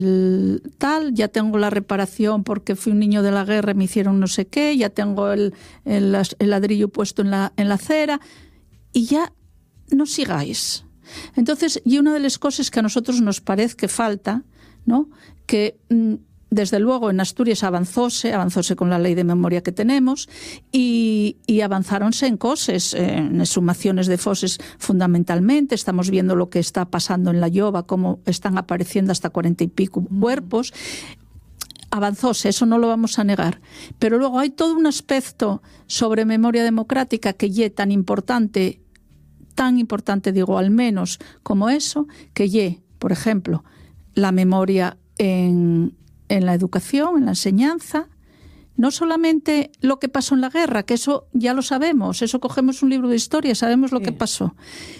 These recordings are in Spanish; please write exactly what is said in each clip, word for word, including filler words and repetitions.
el tal, ya tengo la reparación porque fui un niño de la guerra y me hicieron no sé qué, ya tengo el, el, el ladrillo puesto en la, en la acera, y ya no sigáis. Entonces, y una de las cosas que a nosotros nos parece que falta, ¿no? Que desde luego en Asturias avanzóse, avanzóse con la ley de memoria que tenemos y, y avanzáronse en cosas, en exhumaciones de foses fundamentalmente. Estamos viendo lo que está pasando en La Lloba, cómo están apareciendo hasta cuarenta y pico cuerpos. Avanzóse, eso no lo vamos a negar. Pero luego hay todo un aspecto sobre memoria democrática que ye tan importante, tan importante digo al menos como eso, que ye, por ejemplo, la memoria en... en la educación, en la enseñanza, no solamente lo que pasó en la guerra, que eso ya lo sabemos, eso cogemos un libro de historia, sabemos lo sí. que pasó,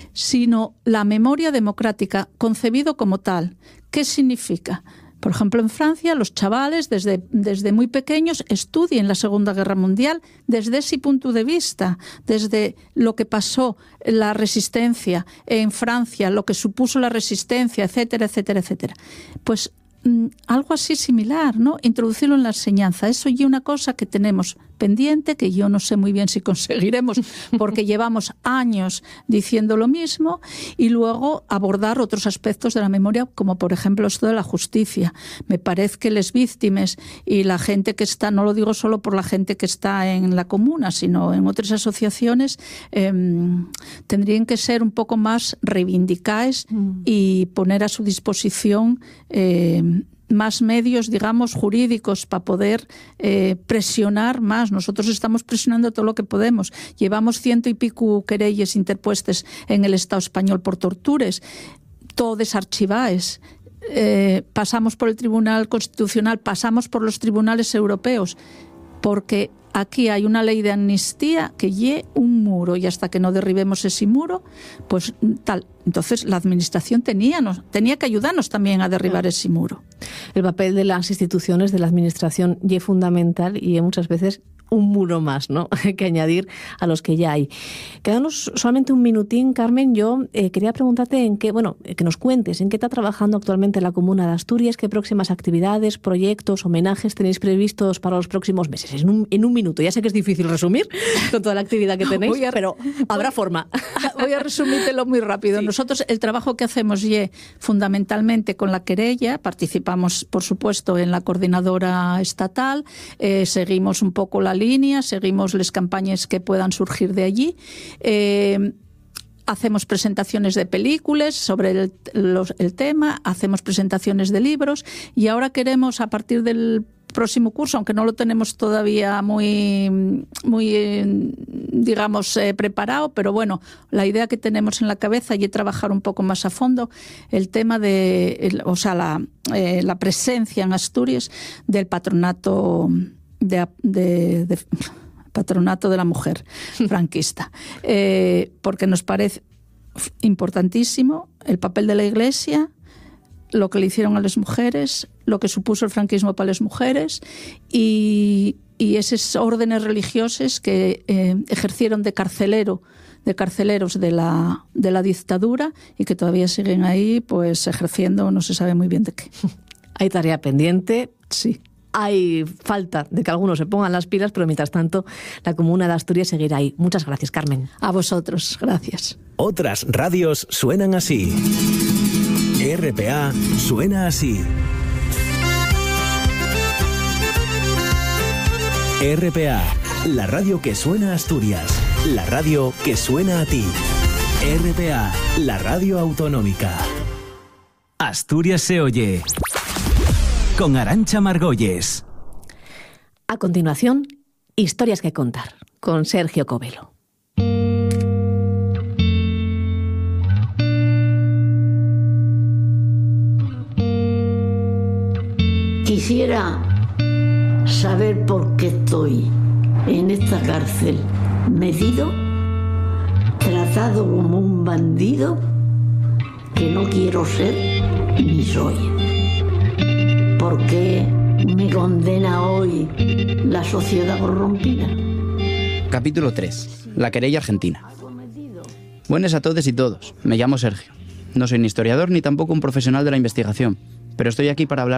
sino la memoria democrática, concebido como tal. ¿Qué significa? Por ejemplo, en Francia, los chavales desde, desde muy pequeños estudian la Segunda Guerra Mundial desde ese punto de vista, desde lo que pasó, la resistencia en Francia, lo que supuso la resistencia, etcétera, etcétera, etcétera. Pues algo así similar, ¿no? Introducirlo en la enseñanza. Eso y una cosa que tenemos pendiente, que yo no sé muy bien si conseguiremos, porque llevamos años diciendo lo mismo, y luego abordar otros aspectos de la memoria, como por ejemplo esto de la justicia. Me parece que las víctimas y la gente que está, no lo digo solo por la gente que está en la comuna, sino en otras asociaciones, eh, tendrían que ser un poco más reivindicadas mm. y poner a su disposición eh, más medios, digamos, jurídicos para poder eh, presionar más. Nosotros estamos presionando todo lo que podemos. Llevamos ciento y pico querellas interpuestas en el Estado español por tortures, todas archivadas. Eh, pasamos por el Tribunal Constitucional, pasamos por los tribunales europeos, porque aquí hay una ley de amnistía que lle un muro, y hasta que no derribemos ese muro, pues tal. Entonces la administración tenía, tenía que ayudarnos también a derribar ese muro. El papel de las instituciones, de la administración, lle fundamental, y muchas veces un muro más, ¿no?, que añadir a los que ya hay. Quédanos solamente un minutín, Carmen. Yo eh, quería preguntarte en qué, bueno, que nos cuentes en qué está trabajando actualmente la Comuna de Asturias, qué próximas actividades, proyectos, homenajes tenéis previstos para los próximos meses. En un, en un minuto. Ya sé que es difícil resumir con toda la actividad que tenéis, a, pero habrá forma. Voy a resumírtelo muy rápido. Sí. Nosotros el trabajo que hacemos ye fundamentalmente con la querella. Participamos, por supuesto, en la coordinadora estatal, eh, seguimos un poco la línea, seguimos las campañas que puedan surgir de allí. Eh, hacemos presentaciones de películas sobre el, los, el tema, hacemos presentaciones de libros, y ahora queremos, a partir del próximo curso, aunque no lo tenemos todavía muy, muy digamos, eh, preparado, pero bueno, la idea que tenemos en la cabeza y trabajar un poco más a fondo el tema de, el, o sea, la, eh, la presencia en Asturias del patronato de, de, de patronato de la mujer franquista, eh, porque nos parece importantísimo el papel de la Iglesia, lo que le hicieron a las mujeres, lo que supuso el franquismo para las mujeres, y, y esos órdenes religiosos que eh, ejercieron de carcelero, de carceleros de la, de la dictadura, y que todavía siguen ahí, pues ejerciendo no se sabe muy bien de qué. Hay tarea pendiente. Sí. Hay falta de que algunos se pongan las pilas, pero mientras tanto la Comuna de Asturias seguirá ahí. Muchas gracias, Carmen. A vosotros, gracias. Otras radios suenan así. R P A suena así. R P A, la radio que suena a Asturias, la radio que suena a ti. R P A, la radio autonómica. Asturias se oye. Con Arantxa Margolles. A continuación, Historias que contar, con Sergio Covelo. Quisiera saber por qué estoy en esta cárcel, medido, tratado como un bandido que no quiero ser ni soy. ¿Por qué me condena hoy la sociedad corrompida? Capítulo tres. La querella argentina. Buenas a todos y todos. Me llamo Sergio. No soy ni historiador ni tampoco un profesional de la investigación, pero estoy aquí para hablar